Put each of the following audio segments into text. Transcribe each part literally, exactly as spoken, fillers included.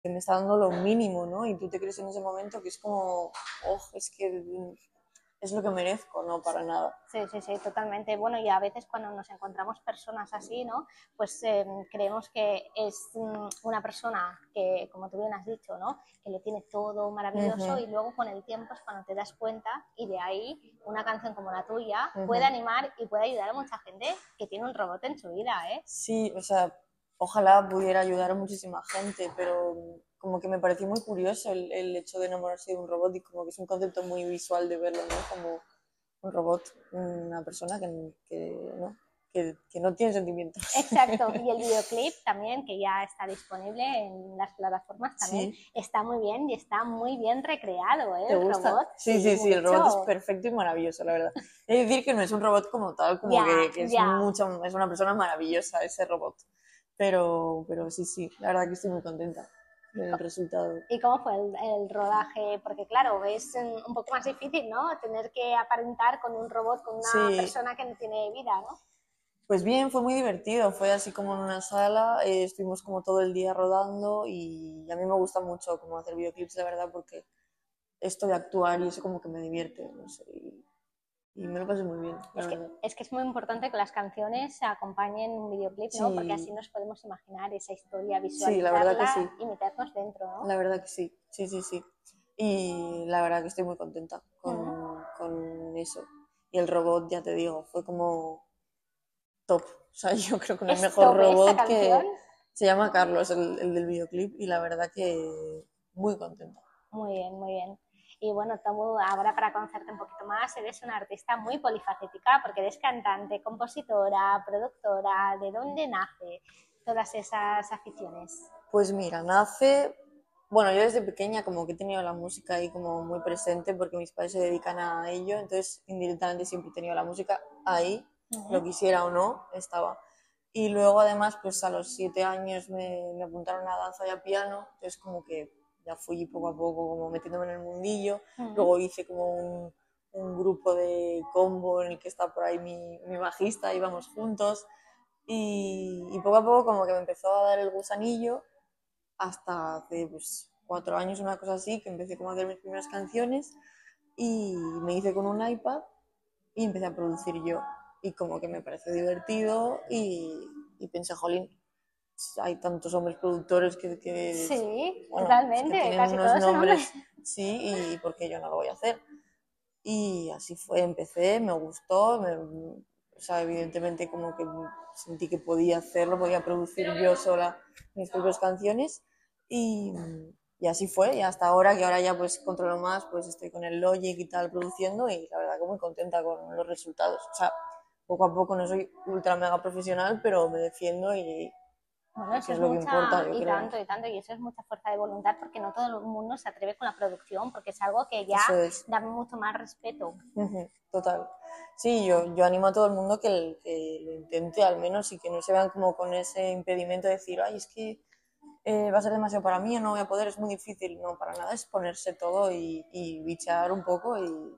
que me está dando lo mínimo, ¿no? Y tú te crees en ese momento que es como, oh, es que es lo que merezco, no para nada. Sí, sí, sí, totalmente. Bueno, y a veces cuando nos encontramos personas así, ¿no? Pues eh, creemos que es mm, una persona que, como tú bien has dicho, ¿no? Que le tiene todo maravilloso Ujú, y luego con el tiempo es cuando te das cuenta y de ahí una canción como la tuya puede ujú. animar y puede ayudar a mucha gente que tiene un robot en su vida, ¿eh? Sí, o sea, ojalá pudiera ayudar a muchísima gente, pero como que me pareció muy curioso el, el hecho de enamorarse de un robot y como que es un concepto muy visual de verlo, ¿no? Como un robot, una persona que, que, ¿no? Que, que no tiene sentimientos. Exacto, y el videoclip también, que ya está disponible en las plataformas, también Sí, está muy bien y está muy bien recreado, ¿eh? ¿te El gusta? robot, Sí, sí, sí, sí, el robot es mucho. perfecto y maravilloso, la verdad. He de decir que no es un robot como tal, como Ya, que, que es ya. mucho, es una persona maravillosa ese robot. Pero, pero sí, sí, la verdad que estoy muy contenta del resultado. ¿Y cómo fue el, el rodaje? Porque claro, es mm, un poco más difícil, ¿no? Tener que aparentar con un robot, con una Sí, persona que no tiene vida, ¿no? pues bien, fue muy divertido, fue así como en una sala, eh, estuvimos como todo el día rodando y a mí me gusta mucho como hacer videoclips, la verdad, porque esto de actuar y eso como que me divierte, no sé, y, y me lo pasé muy bien, la Es que, verdad. es que es muy importante que las canciones acompañen un videoclip, ¿no? Porque así Sí, nos podemos imaginar esa historia, sí, la verdad que visualizarla sí, y meternos dentro, ¿no? la verdad que sí, sí, sí, sí. Y la verdad que estoy muy contenta Mm. con, con eso. Y el robot, ya te digo, fue como top. O sea, yo creo que no hay Es mejor top esta robot canción. que... Se llama Carlos, el, el del videoclip, y la verdad que muy contenta. Muy bien, muy bien. Y bueno, Tomu, ahora para conocerte un poquito más, eres una artista muy polifacética porque eres cantante, compositora, productora. ¿De dónde nace todas esas aficiones? Pues mira, nace... Bueno, yo desde pequeña como que he tenido la música ahí como muy presente porque mis padres se dedican a ello, entonces indirectamente siempre he tenido la música ahí, Uh lo -huh. quisiera o no, estaba. Y luego además, pues a los siete años me, me apuntaron a danza y a piano, entonces como que ya fui poco a poco como metiéndome en el mundillo. Uh -huh. Luego hice como un, un grupo de combo en el que está por ahí mi, mi bajista, íbamos juntos. Y, y poco a poco como que me empezó a dar el gusanillo hasta hace pues, cuatro años, una cosa así, que empecé como a hacer mis primeras canciones y me hice con un iPad y empecé a producir yo. Y como que me pareció divertido y, y pensé, jolín, hay tantos hombres productores que, que, Sí, bueno, es que totalmente, tienen casi unos todo su nombre. nombres, sí, y ¿por qué yo no lo voy a hacer? Y así fue, empecé, me gustó, me, o sea, evidentemente como que sentí que podía hacerlo, podía producir yo sola mis propias canciones y, y así fue, y hasta ahora, que ahora ya pues controlo más, pues estoy con el Logic y tal produciendo y la verdad que muy contenta con los resultados. O sea, poco a poco no soy ultra mega profesional, pero me defiendo y, Bueno, y que eso es es lo que importa, mucha, yo y creo. tanto, y tanto, y eso es mucha fuerza de voluntad porque no todo el mundo se atreve con la producción porque es algo que ya Eso es. da mucho más respeto. Ujú, total. Sí, yo, yo animo a todo el mundo que, el- que lo intente al menos y que no se vean como con ese impedimento de decir, ay, es que eh, va a ser demasiado para mí o no voy a poder, es muy difícil. No, para nada, es ponerse todo y, y bichear un poco y,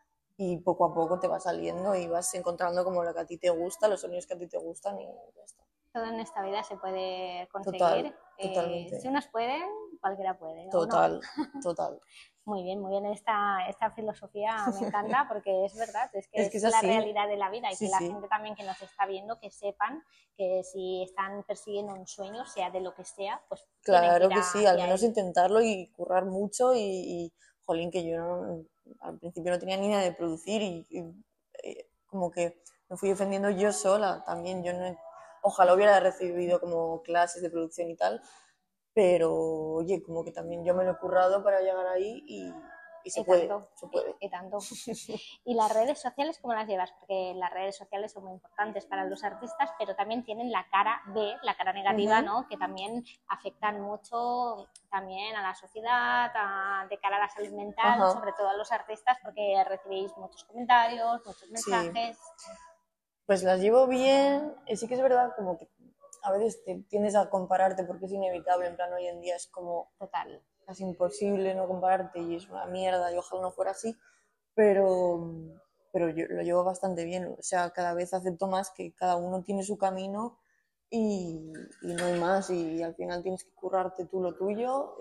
y poco a poco te va saliendo y vas encontrando como lo que a ti te gusta, los sonidos que a ti te gustan y ya está. Todo en esta vida se puede Total, conseguir. Eh, si totalmente. unos pueden, cualquiera puede, ¿o no? Total, total. Muy bien, muy bien. Esta, esta filosofía me encanta porque es verdad, es que Es que es es la así. realidad de la vida y Sí, que la sí. gente también que nos está viendo, que sepan que si están persiguiendo un sueño, sea de lo que sea, pues tienen que Claro ir que sí, al hacia menos él. intentarlo y currar mucho y, y, jolín, que yo no- al principio no tenía ni idea de producir y, y, eh, como que me fui defendiendo yo sola también. Yo no, ojalá hubiera recibido como clases de producción y tal, pero oye, como que también yo me lo he currado para llegar ahí y, y se Y puede, tanto, se y, puede. y tanto. ¿Y las redes sociales cómo las llevas? Porque las redes sociales son muy importantes para los artistas, pero también tienen la cara B, la cara negativa, Ujú, ¿no? Que también afectan mucho también a la sociedad, a, de cara a la salud mental, ajá, sobre todo a los artistas, porque recibís muchos comentarios, muchos sí. mensajes. Pues las llevo bien. Eh, sí que es verdad como que a veces te tiendes a compararte porque es inevitable, en plan hoy en día es como Total. casi imposible no compararte y es una mierda y ojalá no fuera así, pero, pero yo lo llevo bastante bien, o sea, cada vez acepto más que cada uno tiene su camino y, y no hay más, y al final tienes que currarte tú lo tuyo